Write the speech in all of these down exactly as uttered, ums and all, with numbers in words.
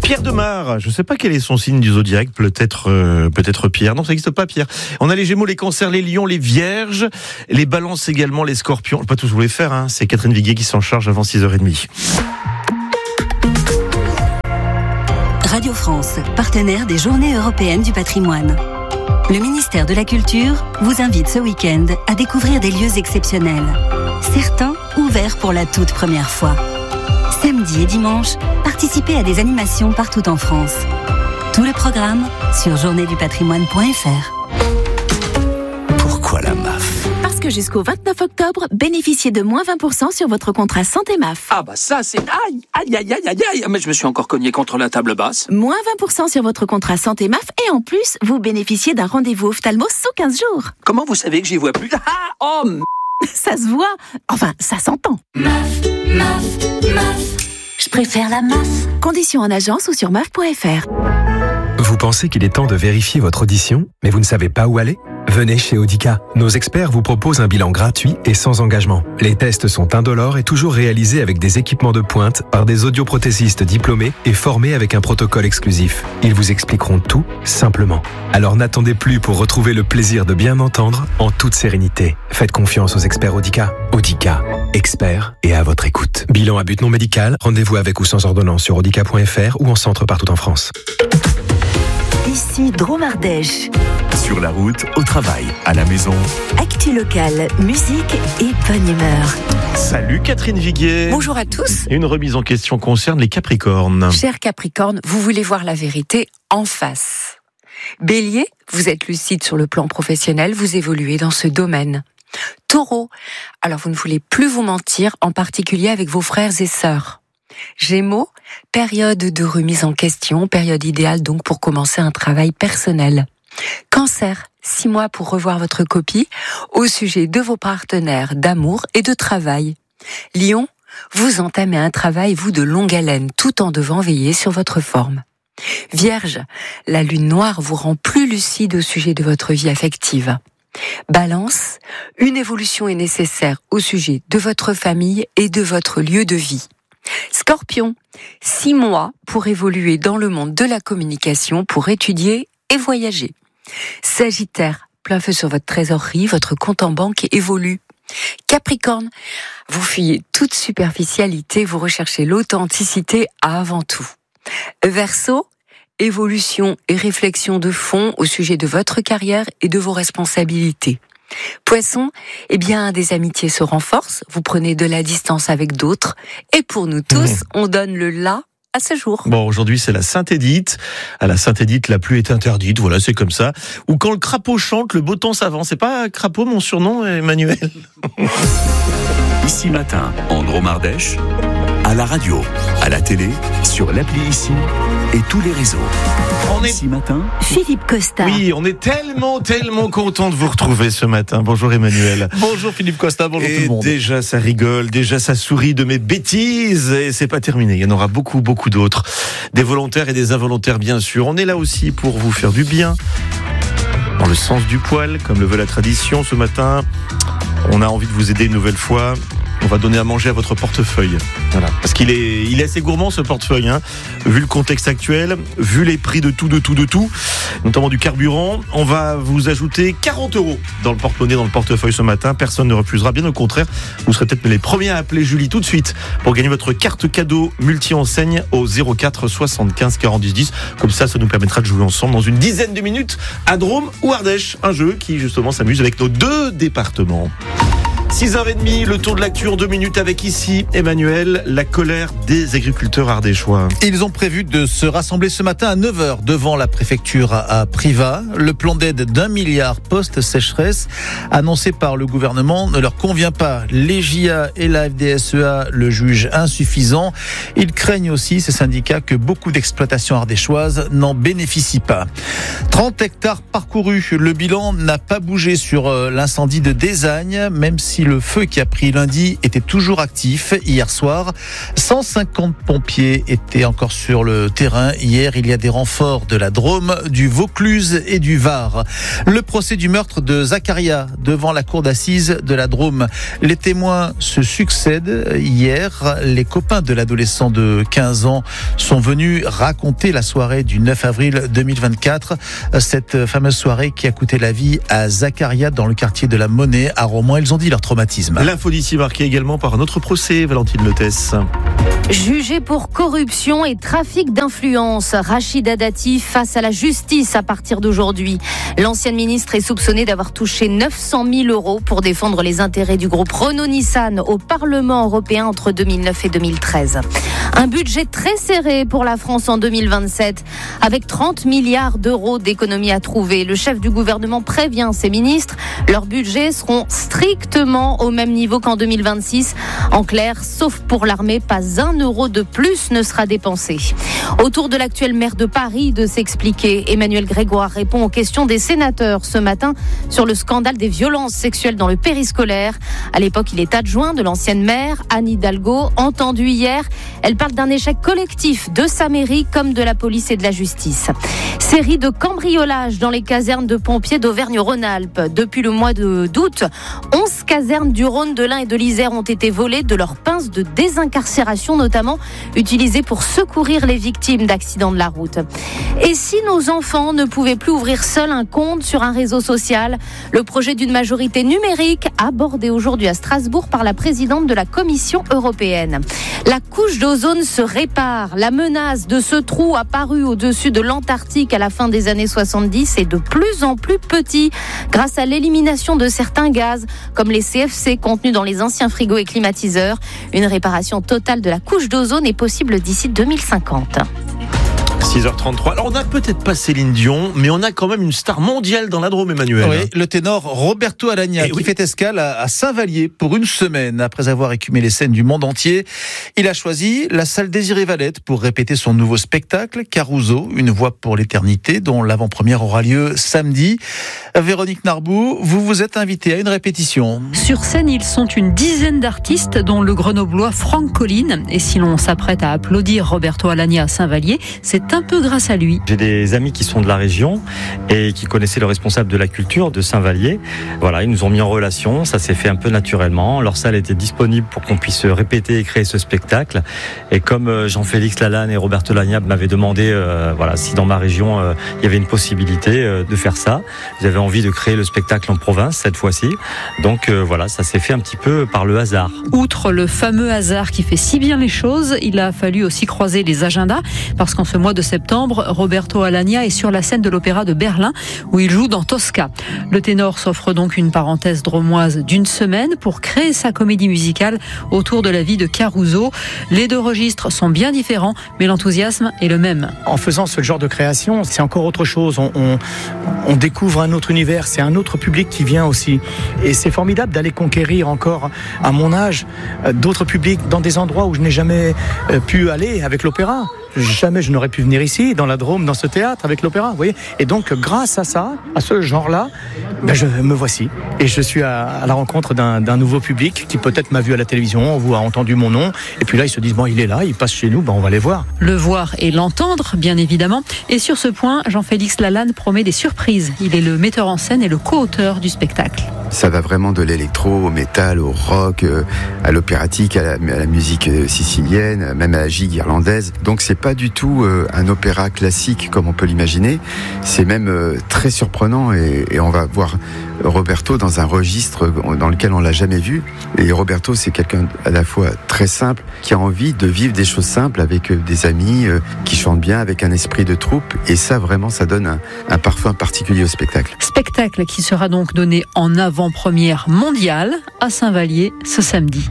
Pierre Demar, je ne sais pas quel est son signe du zodiaque, peut-être euh, peut-être Pierre. Non, ça n'existe pas, Pierre. On a les Gémeaux, les Cancers, les Lions, les Vierges, les Balances également, les Scorpions. Je ne vais pas tous vous les faire, hein. C'est Catherine Viguier qui s'en charge avant six heures trente. Radio France, partenaire des Journées européennes du patrimoine. Le ministère de la Culture vous invite ce week-end à découvrir des lieux exceptionnels. Certains ouverts pour la toute première fois. Samedi et dimanche, participez à des animations partout en France. Tous les programmes sur journée du patrimoine point f r. Pourquoi la M A F ? Parce que jusqu'au vingt-neuf octobre, bénéficiez de moins vingt pour cent sur votre contrat santé M A F. Ah bah ça c'est... Aïe, aïe, aïe, aïe, aïe, aïe. Mais je me suis encore cogné contre la table basse. Moins vingt pour cent sur votre contrat santé M A F et en plus, vous bénéficiez d'un rendez-vous ophtalmo sous quinze jours. Comment vous savez que j'y vois plus ? Ah, oh, m... Ça se voit. Enfin, ça s'entend. M A F, M A F, M A F. Je préfère la M A F. Conditions en agence ou sur M A F point f r. Vous pensez qu'il est temps de vérifier votre audition, mais vous ne savez pas où aller ? Venez chez Audica. Nos experts vous proposent un bilan gratuit et sans engagement. Les tests sont indolores et toujours réalisés avec des équipements de pointe par des audioprothésistes diplômés et formés avec un protocole exclusif. Ils vous expliqueront tout simplement. Alors n'attendez plus pour retrouver le plaisir de bien entendre en toute sérénité. Faites confiance aux experts Audica. Audica, experts et à votre écoute. Bilan à but non médical, rendez-vous avec ou sans ordonnance sur audica point f r ou en centre partout en France. Ici Drôme Ardèche. Sur la route, au travail, à la maison. Actu locale, musique et bonne humeur. Salut Catherine Viguier. Bonjour à tous. Une remise en question concerne les Capricornes. Cher Capricorne, vous voulez voir la vérité en face. Bélier, vous êtes lucide sur le plan professionnel, vous évoluez dans ce domaine. Taureau, alors vous ne voulez plus vous mentir, en particulier avec vos frères et sœurs. Gémeaux, période de remise en question, période idéale donc pour commencer un travail personnel. Cancer, six mois pour revoir votre copie au sujet de vos partenaires d'amour et de travail. Lion, vous entamez un travail, vous, de longue haleine, tout en devant veiller sur votre forme. Vierge, la lune noire vous rend plus lucide au sujet de votre vie affective. Balance, une évolution est nécessaire au sujet de votre famille et de votre lieu de vie. Scorpion, six mois pour évoluer dans le monde de la communication, pour étudier et voyager. Sagittaire, plein feu sur votre trésorerie, votre compte en banque évolue. Capricorne, vous fuyez toute superficialité, vous recherchez l'authenticité avant tout. Verseau, évolution et réflexion de fond au sujet de votre carrière et de vos responsabilités. Poisson, eh bien, des amitiés se renforcent, vous prenez de la distance avec d'autres, et pour nous tous, mmh. on donne le là à ce jour. Bon, aujourd'hui, c'est la Sainte-Édith. À la Sainte-Édith, la pluie est interdite, voilà, c'est comme ça. Ou quand le crapaud chante, le beau temps s'avance. C'est pas Crapaud, mon surnom, Emmanuel. Ici Matin, en Drôme Ardèche, à la radio, à la télé, sur l'appli Ici et tous les réseaux. On est... Ici Matin, Philippe Costa. Oui, on est tellement, tellement content de vous retrouver ce matin. Bonjour Emmanuel. Bonjour Philippe Costa, bonjour et tout le monde. Déjà ça rigole, déjà ça sourit de mes bêtises et c'est pas terminé. Il y en aura beaucoup, beaucoup d'autres. Des volontaires et des involontaires bien sûr. On est là aussi pour vous faire du bien. Dans le sens du poil, comme le veut la tradition ce matin. On a envie de vous aider une nouvelle fois. On va donner à manger à votre portefeuille. Voilà. Parce qu'il est, il est assez gourmand ce portefeuille, hein. Vu le contexte actuel, vu les prix de tout, de tout, de tout, notamment du carburant, on va vous ajouter quarante euros dans le porte-monnaie, dans le portefeuille ce matin. Personne ne refusera, bien au contraire. Vous serez peut-être les premiers à appeler Julie tout de suite pour gagner votre carte cadeau multi-enseigne au zéro quatre soixante-quinze quarante-dix dix. Comme ça, ça nous permettra de jouer ensemble dans une dizaine de minutes à Drôme ou Ardèche. Un jeu qui justement s'amuse avec nos deux départements. six heures trente, le tour de l'actu en deux minutes avec ici, Emmanuel, la colère des agriculteurs ardéchois. Ils ont prévu de se rassembler ce matin à neuf heures devant la préfecture à Privas. Le plan d'aide d'un milliard post-sécheresse annoncé par le gouvernement ne leur convient pas. Les J A et la F D S E A le jugent insuffisant. Ils craignent aussi, ces syndicats, que beaucoup d'exploitations ardéchoises n'en bénéficient pas. trente hectares parcourus. Le bilan n'a pas bougé sur l'incendie de Désagne, même si si le feu qui a pris lundi était toujours actif hier soir. cent cinquante pompiers étaient encore sur le terrain. Hier, il y a des renforts de la Drôme, du Vaucluse et du Var. Le procès du meurtre de Zakaria devant la cour d'assises de la Drôme. Les témoins se succèdent. Hier, les copains de l'adolescent de quinze ans sont venus raconter la soirée du neuf avril deux mille vingt-quatre. Cette fameuse soirée qui a coûté la vie à Zakaria dans le quartier de la Monnaie à Romans. Ils ont dit leur traumatisme. L'info d'ici marquée également par un autre procès, Valentine Lotès. Jugé pour corruption et trafic d'influence, Rachida Dati face à la justice à partir d'aujourd'hui. L'ancienne ministre est soupçonnée d'avoir touché neuf cent mille euros pour défendre les intérêts du groupe Renault-Nissan au Parlement européen entre deux mille neuf et deux mille treize. Un budget très serré pour la France en deux mille vingt-sept, avec trente milliards d'euros d'économies à trouver. Le chef du gouvernement prévient ses ministres, leurs budgets seront strictement au même niveau qu'en deux mille vingt-six. En clair, sauf pour l'armée, pas un euro de plus ne sera dépensé. Autour de l'actuel maire de Paris de s'expliquer, Emmanuel Grégoire répond aux questions des sénateurs ce matin sur le scandale des violences sexuelles dans le périscolaire. À l'époque, il est adjoint de l'ancienne maire, Anne Hidalgo, entendue hier. Elle parle d'un échec collectif de sa mairie comme de la police et de la justice. Série de cambriolages dans les casernes de pompiers d'Auvergne-Rhône-Alpes. Depuis le mois d'août, onze casernes du Rhône, de l'Ain et de l'Isère ont été volées de leurs pinces de désincarcération, notamment utilisées pour secourir les victimes d'accidents de la route. Et si nos enfants ne pouvaient plus ouvrir seuls un compte sur un réseau social? Le projet d'une majorité numérique abordé aujourd'hui à Strasbourg par la présidente de la Commission européenne. La couche d'ozone se répare. La menace de ce trou apparu au-dessus de l'Antarctique à la fin des années soixante-dix est de plus en plus petit grâce à l'élimination de certains gaz comme les C F C contenus dans les anciens frigos et climatiseurs. Une réparation totale de la couche d'ozone est possible d'ici deux mille cinquante. six heures trente-trois. Alors, on n'a peut-être pas Céline Dion, mais on a quand même une star mondiale dans la Drôme, Emmanuel. Oui, le ténor Roberto Alagna, Et qui oui. fait escale à Saint-Vallier pour une semaine. Après avoir écumé les scènes du monde entier, il a choisi la salle Désiré Valette pour répéter son nouveau spectacle, Caruso, une voix pour l'éternité, dont l'avant-première aura lieu samedi. Véronique Narbou, vous vous êtes invitée à une répétition. Sur scène, ils sont une dizaine d'artistes, dont le grenoblois Franck Colline. Et si l'on s'apprête à applaudir Roberto Alagna à Saint-Vallier, c'est un peu grâce à lui. J'ai des amis qui sont de la région et qui connaissaient le responsable de la culture de Saint-Vallier. Voilà, ils nous ont mis en relation, ça s'est fait un peu naturellement. Leur salle était disponible pour qu'on puisse répéter et créer ce spectacle. Et comme Jean-Félix Lalanne et Roberto Alagna m'avaient demandé euh, voilà, si dans ma région euh, il y avait une possibilité euh, de faire ça, j'avais envie de créer le spectacle en province cette fois-ci. Donc euh, voilà, ça s'est fait un petit peu par le hasard. Outre le fameux hasard qui fait si bien les choses, il a fallu aussi croiser les agendas parce qu'en ce mois de septembre, Roberto Alagna est sur la scène de l'Opéra de Berlin où il joue dans Tosca. Le ténor s'offre donc une parenthèse dromoise d'une semaine pour créer sa comédie musicale autour de la vie de Caruso. Les deux registres sont bien différents, mais l'enthousiasme est le même. En faisant ce genre de création, c'est encore autre chose. On, on, on découvre un autre univers, c'est un autre public qui vient aussi. Et c'est formidable d'aller conquérir encore, à mon âge, d'autres publics dans des endroits où je n'ai jamais pu aller avec l'opéra. Jamais je n'aurais pu venir ici, dans la Drôme, dans ce théâtre, avec l'opéra, vous voyez. Et donc, grâce à ça, à ce genre-là, ben je me voici. Et je suis à, à la rencontre d'un, d'un nouveau public qui peut-être m'a vu à la télévision, ou a entendu mon nom. Et puis là, ils se disent, bon, il est là, il passe chez nous, ben on va les voir. Le voir et l'entendre, bien évidemment. Et sur ce point, Jean-Félix Lalanne promet des surprises. Il est le metteur en scène et le co-auteur du spectacle. Ça va vraiment de l'électro au métal, au rock, à l'opératique, à la, à la musique sicilienne, même à la gigue irlandaise. Donc c'est pas du tout un opéra classique comme on peut l'imaginer. C'est même très surprenant et, et on va voir Roberto dans un registre dans lequel on l'a jamais vu. Et Roberto, c'est quelqu'un à la fois très simple, qui a envie de vivre des choses simples avec des amis qui chantent bien, avec un esprit de troupe. Et ça, vraiment, ça donne un, un parfum particulier au spectacle. Spectacle qui sera donc donné en avant-première mondiale à Saint-Vallier ce samedi.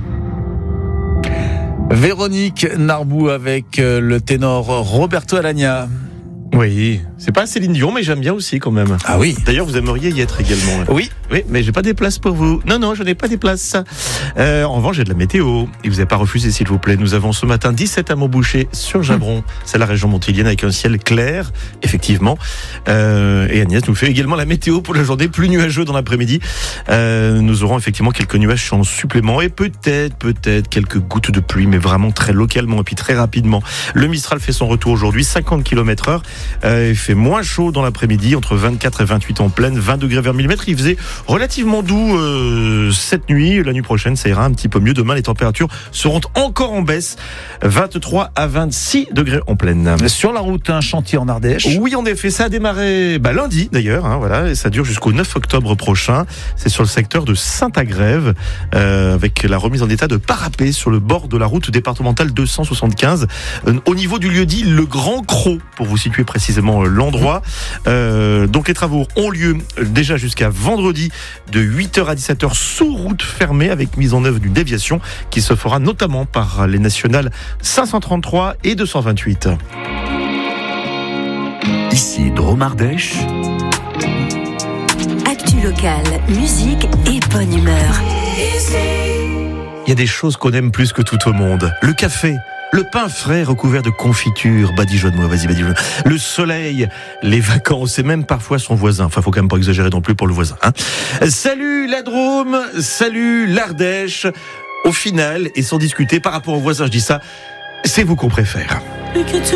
Véronique Narbou avec le ténor Roberto Alagna. Oui, c'est pas Céline Dion, mais j'aime bien aussi quand même. Ah oui. D'ailleurs, vous aimeriez y être également. Là. Oui. Oui, mais j'ai pas des places pour vous. Non, non, je n'ai pas des places. Euh, en revanche, j'ai de la météo. Et vous n'avez pas refusé, s'il vous plaît. Nous avons ce matin dix-sept à Montboucher sur Jabron. C'est la région montilienne avec un ciel clair, effectivement. Euh, et Agnès nous fait également la météo pour la journée, plus nuageux dans l'après-midi. Euh, nous aurons effectivement quelques nuages en supplément et peut-être, peut-être quelques gouttes de pluie, mais vraiment très localement et puis très rapidement. Le Mistral fait son retour aujourd'hui, cinquante kilomètres heure. Euh, il fait moins chaud dans l'après-midi, entre vingt-quatre et vingt-huit en pleine, vingt degrés vers millimètre. Il faisait relativement doux euh, cette nuit. La nuit prochaine, ça ira un petit peu mieux. Demain, les températures seront encore en baisse, vingt-trois à vingt-six degrés en pleine. Sur la route, un chantier en Ardèche. Oui, en effet, ça a démarré bah, lundi d'ailleurs, hein, voilà, et ça dure jusqu'au neuf octobre prochain. C'est sur le secteur de Saint-Agrève, euh, avec la remise en état de parapet sur le bord de la route départementale deux cent soixante-quinze, euh, au niveau du lieu dit Le Grand Crot, pour vous situer précisément l'endroit. Euh, donc les travaux ont lieu déjà jusqu'à vendredi de huit heures à dix-sept heures sous route fermée, avec mise en œuvre d'une déviation qui se fera notamment par les nationales cinq cent trente-trois et deux cent vingt-huit. Ici Drôme Ardèche. Actu locale, musique et bonne humeur. Il y a des choses qu'on aime plus que tout au monde. Le café, le pain frais recouvert de confiture, badigeonne-moi, vas-y, badigeonne. Le soleil, les vacances et même parfois son voisin. Enfin, faut quand même pas exagérer non plus pour le voisin. Hein. Salut la Drôme, salut l'Ardèche. Au final, et sans discuter par rapport au voisin, je dis ça, c'est vous qu'on préfère.